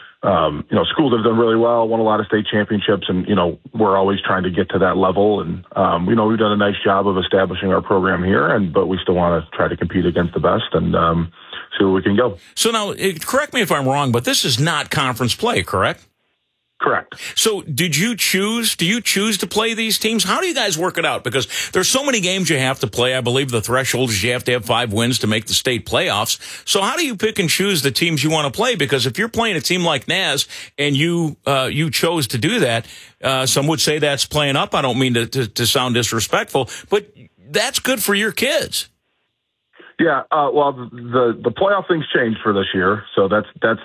Um, you know, schools that have done really well, won a lot of state championships, and, you know, we're always trying to get to that level. And, um, you know, we've done a nice job of establishing our program here, and but we still want to try to compete against the best and um, see where we can go. So now, it, correct me if I'm wrong, but this is not conference play, correct? Correct. So did you choose, do you choose to play these teams? How do you guys work it out? Because there's so many games you have to play. I believe the threshold is you have to have five wins to make the state playoffs. So how do you pick and choose the teams you want to play? Because if you're playing a team like Naz and you, uh, you chose to do that, uh, some would say that's playing up. I don't mean to, to, to sound disrespectful, but that's good for your kids. Yeah. Uh, well, the, the playoff things changed for this year. So that's, that's,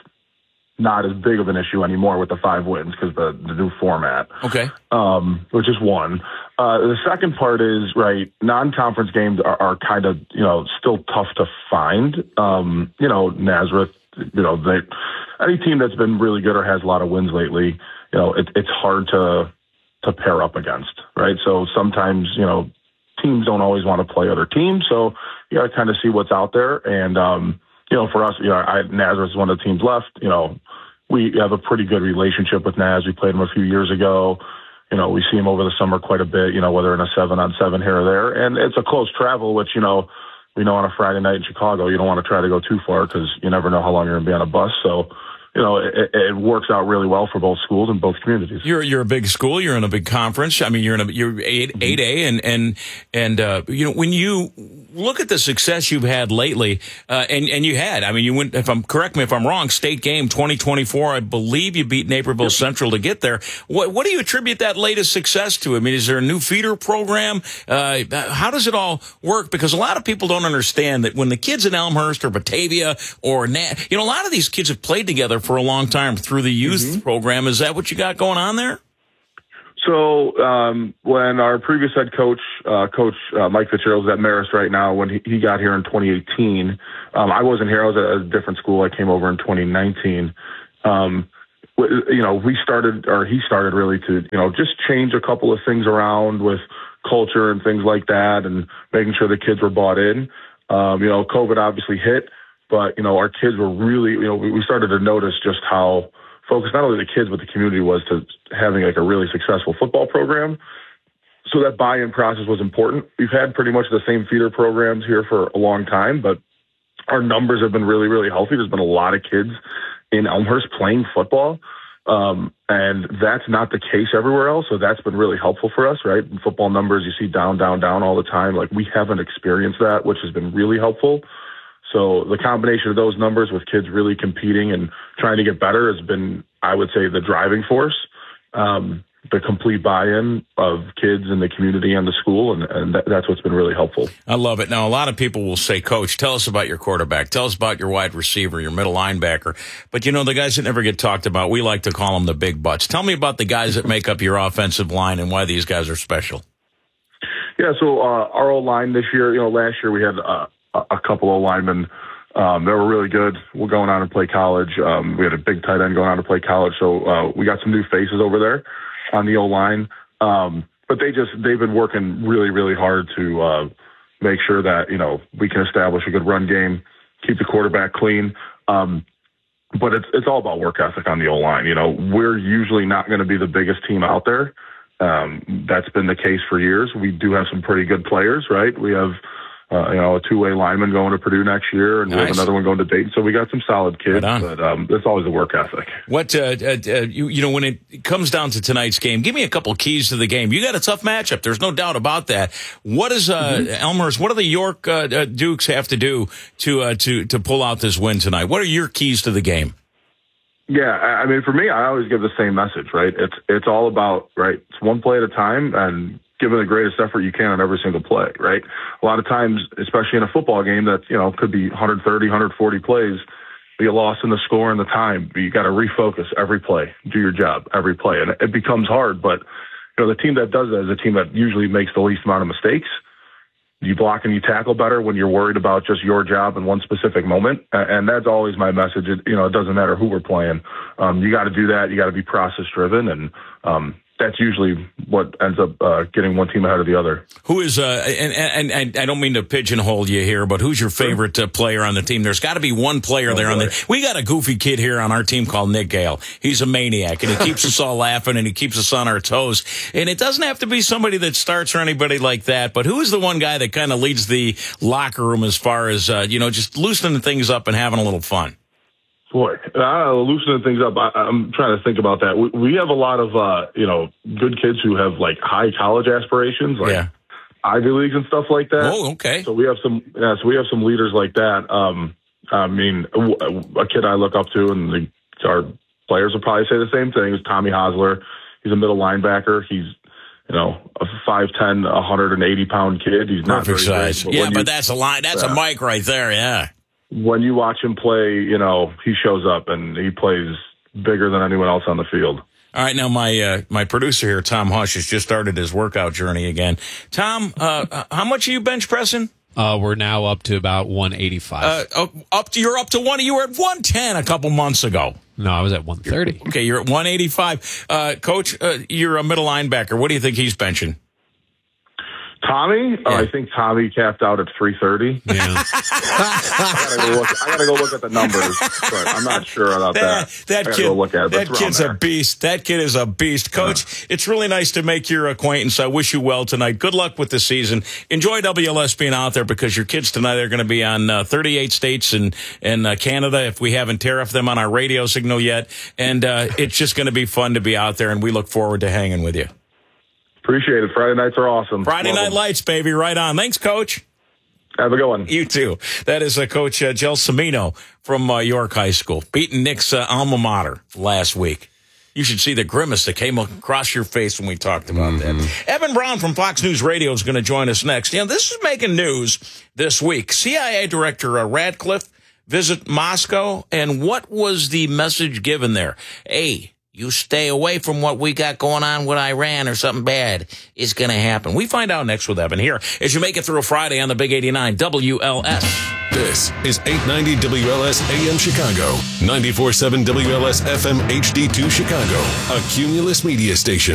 not as big of an issue anymore with the five wins because the, the new format. Okay. Um, which is one. Uh, the second part is, right, non-conference games are, are kind of, you know, still tough to find. Um, you know, Nazareth, you know, they, any team that's been really good or has a lot of wins lately, you know, it, it's hard to, to pair up against, right? So sometimes, you know, teams don't always want to play other teams. So you got to kind of see what's out there. And, um, you know, for us, you know, I, Nazareth is one of the teams left. You know, we have a pretty good relationship with Naz. We played him a few years ago. You know, we see him over the summer quite a bit, you know, whether in a seven on seven here or there. And it's a close travel, which, you know, we know on a Friday night in Chicago, you don't want to try to go too far because you never know how long you're going to be on a bus. So you know, it, it works out really well for both schools and both communities. You're you're a big school. You're in a big conference. I mean, you're in a you're eight eight A, and and and uh, you know, when you look at the success you've had lately, uh, and and you had, I mean, you went. If I'm correct me if I'm wrong, state game twenty twenty-four. I believe you beat Naperville yep. Central to get there. What what do you attribute that latest success to? I mean, is there a new feeder program? Uh, how does it all work? Because a lot of people don't understand that when the kids in Elmhurst or Batavia or Nat, you know, a lot of these kids have played together for a long time through the youth mm-hmm. program. Is that what you got going on there? So um, when our previous head coach, uh, Coach uh, Mike Fitzgerald, is at Marist right now, when he, he got here in twenty eighteen, um, I wasn't here. I was at a different school. I came over in twenty nineteen. Um, you know, we started, or he started really to, you know, just change a couple of things around with culture and things like that, and making sure the kids were bought in. Um, you know, COVID obviously hit, but, you know, our kids were really, you know, we started to notice just how focused not only the kids but the community was to having like a really successful football program. So that buy-in process was important. We've had pretty much the same feeder programs here for a long time, but our numbers have been really, really healthy. There's been a lot of kids in Elmhurst playing football, um, and that's not the case everywhere else. So that's been really helpful for us, right? In football numbers, you see down, down, down all the time. Like, we haven't experienced that, which has been really helpful. So the combination of those numbers with kids really competing and trying to get better has been, I would say, the driving force. Um, the complete buy-in of kids in the community and the school, and, and that, that's what's been really helpful. I love it. Now, a lot of people will say, Coach, tell us about your quarterback. Tell us about your wide receiver, your middle linebacker. But, you know, the guys that never get talked about, we like to call them the big butts. Tell me about the guys that make up your offensive line and why these guys are special. Yeah, so uh, our O-line this year, you know, last year we had uh, a couple of linemen um, that were really good. We're going on to play college. Um, we had a big tight end going on to play college. So uh, we got some new faces over there on the O-line. Um, but they just, they've been working really, really hard to uh, make sure that, you know, we can establish a good run game, keep the quarterback clean. Um, but it's it's all about work ethic on the O-line. You know, we're usually not going to be the biggest team out there. Um, that's been the case for years. We do have some pretty good players, right? We have, Uh, you know, a two-way lineman going to Purdue next year, and nice. We have another one going to Dayton. So we got some solid kids, right, but um, it's always a work ethic. What uh, uh, you you know, when it comes down to tonight's game, give me a couple keys to the game. You got a tough matchup. There's no doubt about that. What does uh, mm-hmm. Elmhurst? What do the York uh, uh, Dukes have to do to uh, to to pull out this win tonight? What are your keys to the game? Yeah, I mean, for me, I always give the same message, right? It's it's all about, right, it's one play at a time, and giving the greatest effort you can on every single play, right? A lot of times, especially in a football game that, you know, could be one thirty, one forty plays, you get lost in the score and the time. You got to refocus every play, do your job every play. And it becomes hard, but, you know, the team that does that is a team that usually makes the least amount of mistakes. You block and you tackle better when you're worried about just your job in one specific moment. And that's always my message. It, you know, it doesn't matter who we're playing. Um, you got to do that. You got to be process driven, and, um, that's usually what ends up uh, getting one team ahead of the other. Who is, uh, and, and, and I don't mean to pigeonhole you here, but who's your favorite uh, player on the team? There's got to be one player oh, there on the, we got a goofy kid here on our team called Nick Gale. He's a maniac, and he keeps us all laughing, and he keeps us on our toes. And it doesn't have to be somebody that starts or anybody like that, but who is the one guy that kind of leads the locker room as far as, uh, you know, just loosening things up and having a little fun? Boy, uh, loosening things up. I, I'm trying to think about that. We, we have a lot of, uh, you know, good kids who have like high college aspirations, like yeah. Ivy Leagues and stuff like that. Oh, okay. So we have some, yeah, so we have some leaders like that. Um, I mean, a, a kid I look up to, and the, our players will probably say the same thing, is Tommy Hosler. He's a middle linebacker. He's, you know, a five ten, one hundred eighty pound kid. He's not perfect very size. Big, but yeah, but you, that's a line. That's uh, a mic right there. Yeah. When you watch him play, you know, he shows up and he plays bigger than anyone else on the field. All right, now my uh, my producer here, Tom Hush, has just started his workout journey again. Tom, uh, how much are you bench pressing? Uh, we're now up to about one eighty-five. Uh, up to, you're up to one. You were at one ten a couple months ago. No, I was at one thirty. You're, okay, you're at one eighty-five. Uh, Coach, uh, you're a middle linebacker. What do you think he's benching? Tommy? Yeah. Oh, I think Tommy capped out at three thirty. Yeah. I gotta go look. I gotta go look at the numbers, but I'm not sure about that. That, that I gotta kid, go look at it, but that it's around kid's there. a beast. That kid is a beast. Coach, yeah. It's really nice to make your acquaintance. I wish you well tonight. Good luck with the season. Enjoy W L S being out there because your kids tonight are going to be on uh, thirty-eight states and, and uh, Canada if we haven't tariffed them on our radio signal yet. And uh, it's just going to be fun to be out there, and we look forward to hanging with you. Appreciate it. Friday nights are awesome. Friday Love Night them. Lights, baby. Right on. Thanks, Coach. Have a good one. You too. That is uh, Coach uh, Gelsomino from uh, York High School, beating Nick's uh, alma mater last week. You should see the grimace that came across your face when we talked about mm-hmm. that. Evan Brown from Fox News Radio is going to join us next. You know, this is making news this week. C I A Director uh, Radcliffe visit Moscow, and what was the message given there? A, you stay away from what we got going on with Iran or something bad is going to happen. We find out next with Evan here as you make it through a Friday on the Big eighty-nine W L S. This is eight ninety W L S A M Chicago, ninety-four point seven W L S F M H D two Chicago, a Cumulus media station.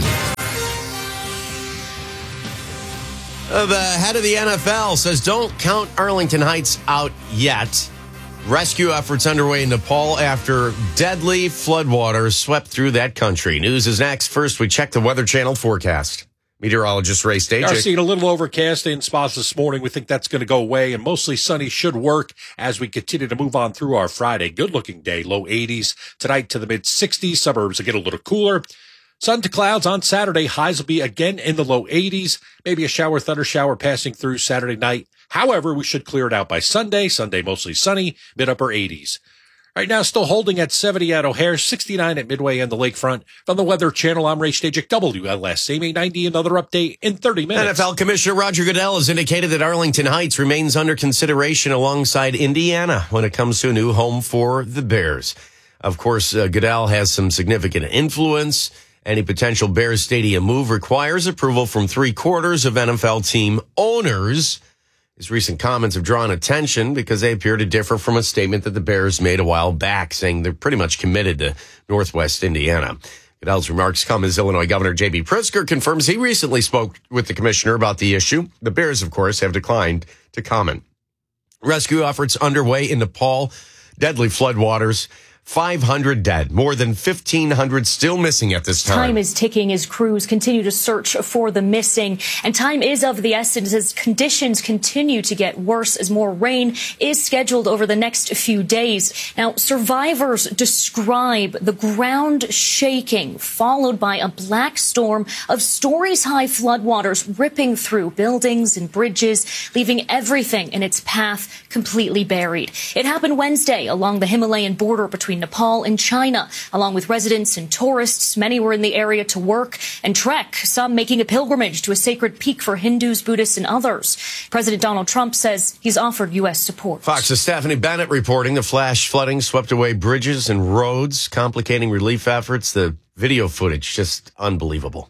Uh, the head of the N F L says don't count Arlington Heights out yet. Rescue efforts underway in Nepal after deadly floodwaters swept through that country. News is next. First, we check the Weather Channel forecast. Meteorologist Ray Stagik. Are seeing a little overcast in spots this morning. We think that's going to go away, and mostly sunny should work as we continue to move on through our Friday. Good-looking day, low eighties. Tonight to the mid-sixties. Suburbs will get a little cooler. Sun to clouds on Saturday. Highs will be again in the low eighties. Maybe a shower, thunder shower passing through Saturday night. However, we should clear it out by Sunday. Sunday mostly sunny, mid-upper eighties. Right now, still holding at seventy at O'Hare, sixty-nine at Midway and the Lakefront. From the Weather Channel, I'm Ray Stagik, W L S. A M eight ninety, another update in thirty minutes. N F L Commissioner Roger Goodell has indicated that Arlington Heights remains under consideration alongside Indiana when it comes to a new home for the Bears. Of course, uh, Goodell has some significant influence. Any potential Bears Stadium move requires approval from three quarters of N F L team owners. His recent comments have drawn attention because they appear to differ from a statement that the Bears made a while back, saying they're pretty much committed to Northwest Indiana. Goodell's remarks come as Illinois Governor J B Pritzker confirms he recently spoke with the commissioner about the issue. The Bears, of course, have declined to comment. Rescue efforts underway in Nepal. Deadly floodwaters. five hundred dead, more than fifteen hundred still missing at this time. Time is ticking as crews continue to search for the missing, and time is of the essence as conditions continue to get worse as more rain is scheduled over the next few days. Now, survivors describe the ground shaking, followed by a black storm of stories-high floodwaters ripping through buildings and bridges, leaving everything in its path completely buried. It happened Wednesday along the Himalayan border between Nepal and China. Along with residents and tourists, many were in the area to work and trek, some making a pilgrimage to a sacred peak for Hindus, Buddhists, and others. President Donald Trump says he's offered U S support. Fox's Stephanie Bennett reporting the flash flooding swept away bridges and roads, complicating relief efforts. The video footage, just unbelievable.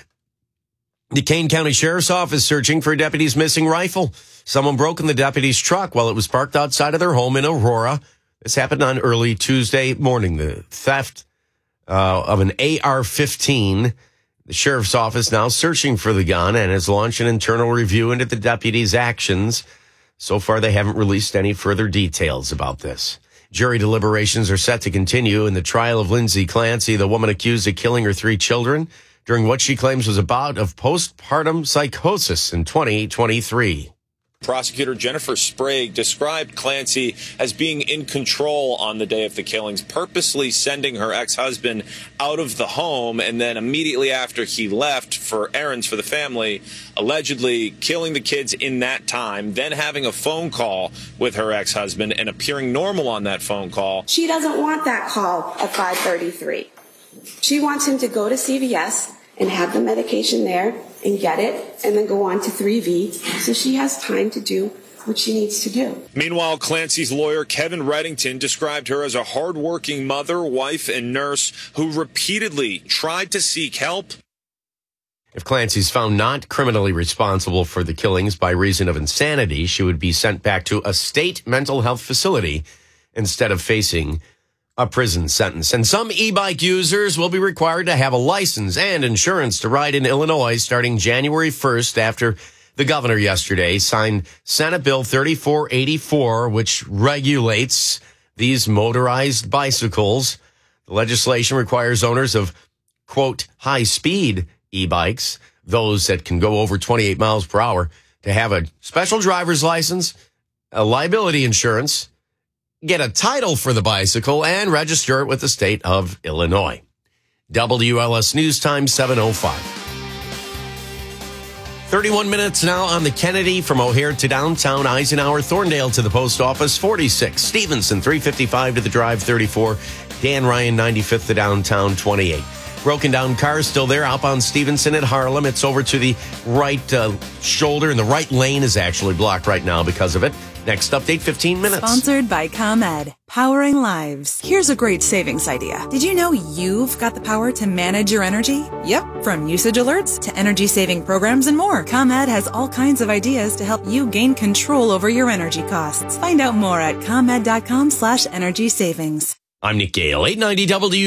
The Kane County Sheriff's Office searching for a deputy's missing rifle. Someone broke in the deputy's truck while it was parked outside of their home in Aurora. This happened on early Tuesday morning. The theft uh, of an A R fifteen. The sheriff's office now searching for the gun and has launched an internal review into the deputy's actions. So far, they haven't released any further details about this. Jury deliberations are set to continue in the trial of Lindsay Clancy, the woman accused of killing her three children during what she claims was a bout of postpartum psychosis in twenty twenty-three. Prosecutor Jennifer Sprague described Clancy as being in control on the day of the killings, purposely sending her ex-husband out of the home, and then immediately after he left for errands for the family, allegedly killing the kids in that time, then having a phone call with her ex-husband and appearing normal on that phone call. She doesn't want that call at five thirty-three. She wants him to go to C V S and have the medication there and get it and then go on to three V so she has time to do what she needs to do. Meanwhile, Clancy's lawyer, Kevin Reddington, described her as a hardworking mother, wife, and nurse who repeatedly tried to seek help. If Clancy's found not criminally responsible for the killings by reason of insanity, she would be sent back to a state mental health facility instead of facing a prison sentence. And some e-bike users will be required to have a license and insurance to ride in Illinois starting January first after the governor yesterday signed Senate Bill thirty-four eighty-four, which regulates these motorized bicycles. The legislation requires owners of, quote, high-speed e-bikes, those that can go over twenty-eight miles per hour, to have a special driver's license, a liability insurance, get a title for the bicycle, and register it with the state of Illinois. W L S News Time, seven oh five. thirty-one minutes now on the Kennedy from O'Hare to downtown Eisenhower, Thorndale to the post office, forty-six. Stevenson, three fifty-five to the drive, thirty-four. Dan Ryan, ninety-fifth to downtown, twenty-eight. Broken down cars still there. Outbound Stevenson at Harlem. It's over to the right uh, shoulder, and the right lane is actually blocked right now because of it. Next update, fifteen minutes. Sponsored by ComEd, powering lives. Here's a great savings idea. Did you know you've got the power to manage your energy? Yep, from usage alerts to energy-saving programs and more. ComEd has all kinds of ideas to help you gain control over your energy costs. Find out more at ComEd.com slash energy savings. I'm Nick Gale, eight ninety W.